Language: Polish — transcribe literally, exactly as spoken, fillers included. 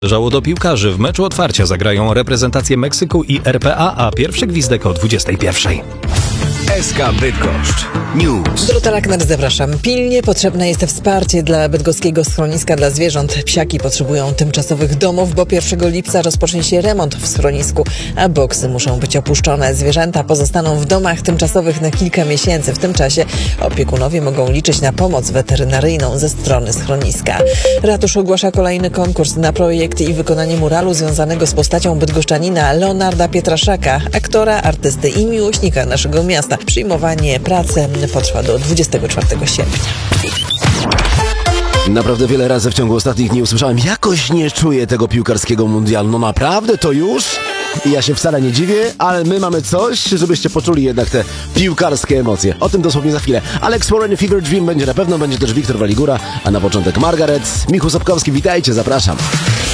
Żało piłkarzy w meczu otwarcia zagrają reprezentacje Meksyku i R P A, a pierwszy gwizdek o dwudziestej pierwszej. S K Bydgoszcz News. Dorota Lachner, zapraszam. Pilnie potrzebne jest wsparcie dla bydgoskiego schroniska dla zwierząt. Psiaki potrzebują tymczasowych domów, bo pierwszego lipca rozpocznie się remont w schronisku, a boksy muszą być opuszczone. Zwierzęta pozostaną w domach tymczasowych na kilka miesięcy. W tym czasie opiekunowie mogą liczyć na pomoc weterynaryjną ze strony schroniska. Ratusz ogłasza kolejny konkurs na projekt i wykonanie muralu związanego z postacią bydgoszczanina Leonarda Pietraszaka, aktora, artysty i miłośnika naszego miasta. Przyjmowanie pracy potrwa do dwudziestego czwartego sierpnia. Naprawdę wiele razy w ciągu ostatnich dni usłyszałem: jakoś nie czuję tego piłkarskiego mundialu. No naprawdę, to już? I ja się wcale nie dziwię, ale my mamy coś, żebyście poczuli jednak te piłkarskie emocje. O tym dosłownie za chwilę. Alex Warren, Fever Dream będzie na pewno, będzie też Wiktor Waligura, a na początek Margaret. Michał Sapkowski, witajcie, zapraszam.